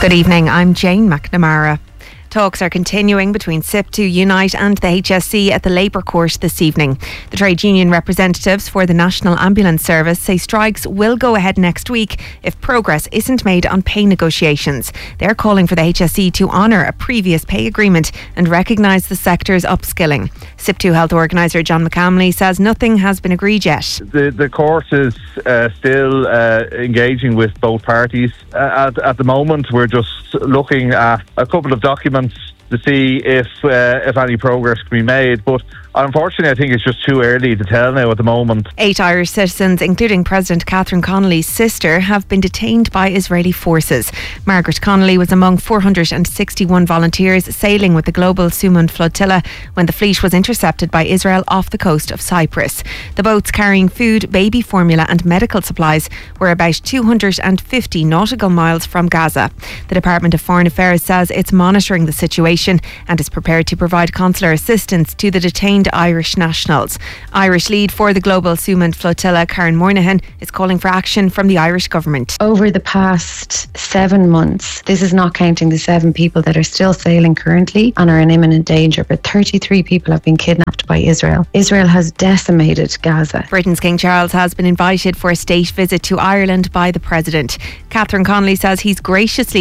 Good evening, I'm Jane McNamara. Talks are continuing between SIP2 Unite and the HSE at the Labour Court this evening. The trade union representatives for the National Ambulance Service say strikes will go ahead next week if progress isn't made on pay negotiations. They're calling for the HSE to honour a previous pay agreement and recognise the sector's upskilling. SIP2 Health Organiser John McCamley says nothing has been agreed yet. The court is still engaging with both parties. At the moment, we're just looking at a couple of documents to see if any progress can be made, but unfortunately I think it's just too early to tell now at the moment. 8 Irish citizens, including President Catherine Connolly's sister, have been detained by Israeli forces. Margaret Connolly was among 461 volunteers sailing with the Global Sumund Flotilla when the fleet was intercepted by Israel off the coast of Cyprus. The boats carrying food, baby formula and medical supplies were about 250 nautical miles from Gaza. The Department of Foreign Affairs says it's monitoring the situation and is prepared to provide consular assistance to the detained Irish nationals. Irish lead for the Global Sumund Flotilla, Karen Moynihan, is calling for action from the Irish government. Over the past 7 months, this is not counting the 7 people that are still sailing currently and are in imminent danger, but 33 people have been kidnapped by Israel. Israel has decimated Gaza. Britain's King Charles has been invited for a state visit to Ireland by the President. Catherine Connolly says he's graciously